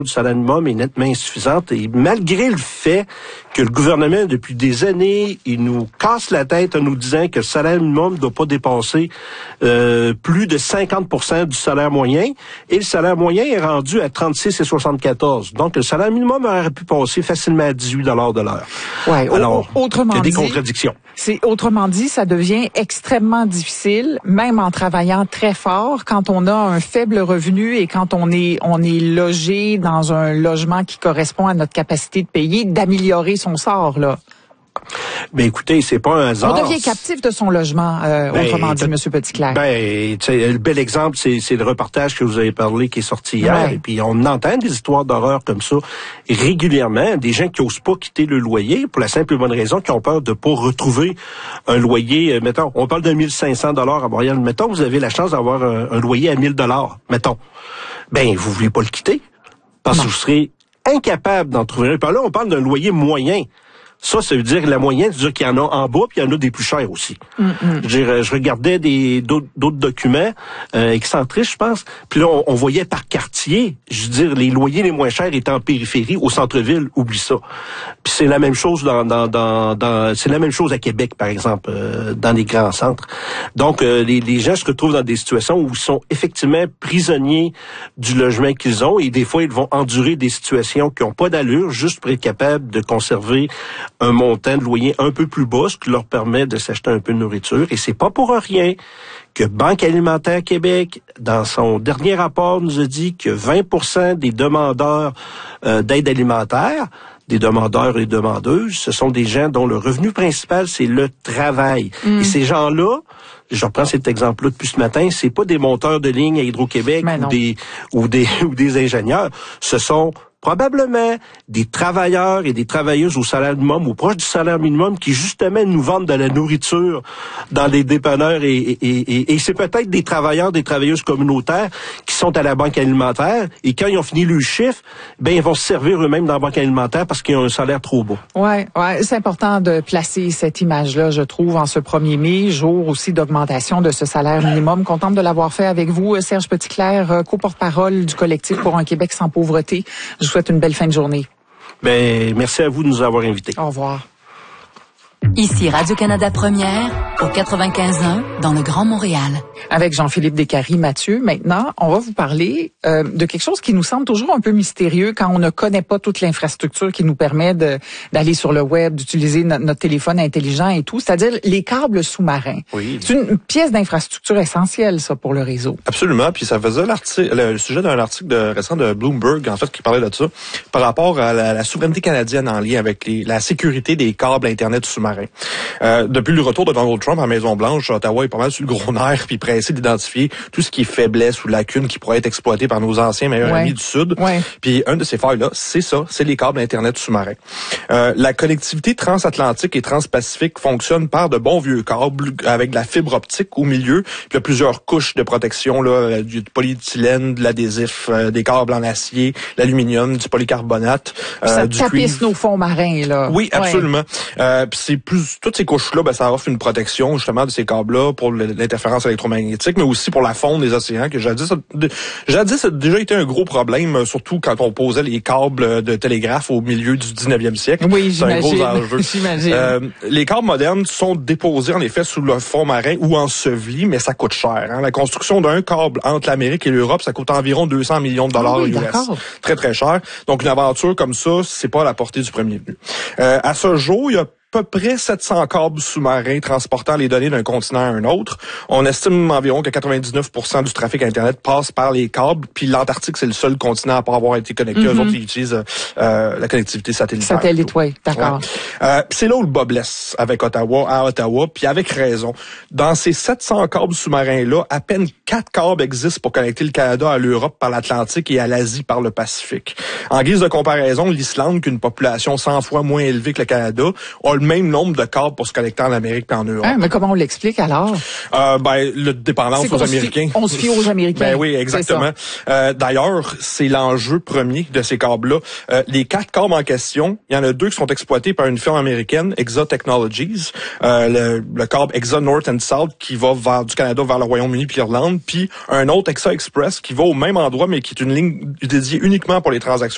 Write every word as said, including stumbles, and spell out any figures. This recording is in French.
du salaire minimum est nettement insuffisante et malgré le fait que le gouvernement, depuis des années, il nous casse la tête en nous disant que le salaire minimum ne doit pas dépasser euh, plus de cinquante pour cent du salaire moyen et le salaire moyen est rendu à trente-six virgule soixante-quatorze. Donc, le salaire minimum aurait pu passer facilement à dix-huit dollars de l'heure. Ouais, Alors, autrement il y a des dit, contradictions. C'est autrement dit, ça devient extrêmement difficile, même en travaillant très fort, quand on a un faible revenu et quand on est on est logé dans un logement qui correspond à notre capacité de payer, d'améliorer son sort là. Ben écoutez, c'est pas un hasard. On devient captif de son logement, euh, ben, autrement dit, M. Petitclerc. Ben, tu sais, le bel exemple, c'est, c'est le reportage que vous avez parlé qui est sorti hier. Ouais. Et puis, on entend des histoires d'horreur comme ça régulièrement. Des gens qui osent pas quitter le loyer pour la simple et bonne raison qu'ils ont peur de pas retrouver un loyer. Euh, mettons, on parle de mille cinq cents dollars à Montréal. Mettons, vous avez la chance d'avoir un, un loyer à mille dollars. Mettons. Ben, vous voulez pas le quitter parce non. que vous serez incapable d'en trouver un. Puis là, on parle d'un loyer moyen. Ça, ça veut dire la moyenne, c'est-à-dire qu'il y en a en bas, puis il y en a des plus chers aussi. Mm-hmm. Je, veux dire, je regardais des d'autres, d'autres documents euh, excentriques, je pense, puis là, on, on voyait par quartier, je veux dire, les loyers les moins chers étaient en périphérie, au centre-ville, oublie ça. Puis c'est la même chose dans, dans, dans, dans c'est la même chose à Québec, par exemple, euh, dans les grands centres. Donc, euh, les, les gens se retrouvent dans des situations où ils sont effectivement prisonniers du logement qu'ils ont, et des fois, ils vont endurer des situations qui n'ont pas d'allure, juste pour être capables de conserver un montant de loyer un peu plus bas, ce qui leur permet de s'acheter un peu de nourriture. Et c'est pas pour rien que Banque alimentaire Québec, dans son dernier rapport, nous a dit que vingt pour cent des demandeurs euh, d'aide alimentaire, des demandeurs et demandeuses, ce sont des gens dont le revenu principal, c'est le travail. Mm. Et ces gens-là, je reprends cet exemple-là depuis ce matin, c'est pas des monteurs de ligne à Hydro-Québec ou des, ou des, ou des ingénieurs. Ce sont probablement des travailleurs et des travailleuses au salaire minimum ou proche du salaire minimum qui justement nous vendent de la nourriture dans les dépanneurs et, et, et, et c'est peut-être des travailleurs, des travailleuses communautaires qui sont à la banque alimentaire et quand ils ont fini le chiffre, ben ils vont se servir eux-mêmes dans la banque alimentaire parce qu'ils ont un salaire trop bas. Ouais, ouais, c'est important de placer cette image-là, je trouve, en ce premier mai, jour aussi d'augmentation de ce salaire minimum. Contente de l'avoir fait avec vous, Serge Petitclerc, co-porte-parole du collectif pour un Québec sans pauvreté. Je vous souhaite une belle fin de journée. Ben, merci à vous de nous avoir invités. Au revoir. Ici Radio-Canada Première, au quatre-vingt-quinze un, dans le Grand Montréal. Avec Jean-Philippe Descaries, Mathieu, maintenant, on va vous parler euh, de quelque chose qui nous semble toujours un peu mystérieux quand on ne connaît pas toute l'infrastructure qui nous permet de, d'aller sur le web, d'utiliser no- notre téléphone intelligent et tout, c'est-à-dire les câbles sous-marins. Oui. C'est une pièce d'infrastructure essentielle, ça, pour le réseau. Absolument, puis ça faisait l'article, le sujet d'un article de, récent de Bloomberg, en fait, qui parlait de ça, par rapport à la, la souveraineté canadienne en lien avec les, la sécurité des câbles Internet sous-marins. Euh, depuis le retour de Donald Trump à Maison-Blanche, Ottawa est pas mal sur le gros nerf puis pressé d'identifier tout ce qui est faiblesse ou lacune qui pourrait être exploité par nos anciens meilleurs ouais. amis du Sud. Ouais. Puis un de ces failles-là, c'est ça, c'est les câbles Internet sous-marins. Euh, la connectivité transatlantique et transpacifique fonctionne par de bons vieux câbles avec de la fibre optique au milieu, puis il y a plusieurs couches de protection, là, du polyéthylène, de l'adhésif, euh, des câbles en acier, l'aluminium, du polycarbonate, euh, ça du tapisse cuivre. Nos fonds marins, là. Oui, absolument. Ouais. Euh, puis c'est plus toutes ces couches-là, ben ça offre une protection justement de ces câbles-là pour l'interférence électromagnétique, mais aussi pour la faune des océans, que jadis, jadis ça a déjà été un gros problème, surtout quand on posait les câbles de télégraphe au milieu du dix-neuvième siècle. Oui, c'est un gros enjeu. J'imagine. Euh, les câbles modernes sont déposés en effet sous le fond marin ou ensevelis, mais ça coûte cher. Hein. La construction d'un câble entre l'Amérique et l'Europe, ça coûte environ deux cents millions de dollars ah oui, U S. D'accord. Très très cher. Donc une aventure comme ça, c'est pas à la portée du premier venu. Euh, à ce jour, il y a à peu près sept cents câbles sous-marins transportant les données d'un continent à un autre. On estime environ que quatre-vingt-dix-neuf pour cent du trafic Internet passe par les câbles, puis l'Antarctique, c'est le seul continent à pas avoir été connecté. Mm-hmm. Eux autres, ils utilisent euh, la connectivité satellitaire. Satellite, oui, d'accord. Ouais. Euh, c'est là où le bas blesse avec Ottawa, à Ottawa, puis avec raison. Dans ces sept cents câbles sous-marins-là, à peine quatre câbles existent pour connecter le Canada à l'Europe par l'Atlantique et à l'Asie par le Pacifique. En guise de comparaison, l'Islande, qui a une population cent fois moins élevée que le Canada, a le même nombre de câbles pour se connecter en Amérique et en Europe. Hein, mais comment on l'explique alors? Euh, ben, le dépendance aux Américains. On se fie aux Américains. Ben oui, exactement. Euh, d'ailleurs, c'est l'enjeu premier de ces câbles-là. Euh, les quatre câbles en question, il y en a deux qui sont exploités par une firme américaine, Exa Technologies. Euh, le, le câble Exa North and South qui va vers du Canada vers le Royaume-Uni puis l'Irlande, puis un autre Exa Express qui va au même endroit mais qui est une ligne dédiée uniquement pour les transactions